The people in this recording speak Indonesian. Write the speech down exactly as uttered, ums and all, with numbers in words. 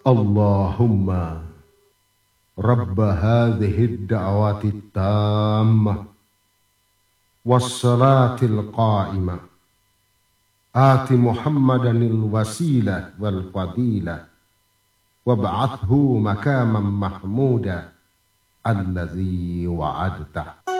Allahumma Rabb hadhihi ad-da'wati at-tammah was-salati al-qa'imah ati Muhammadan al-wasilah wal-fadilah wab'athhu makaman mahmuda alladhi wa'adtah.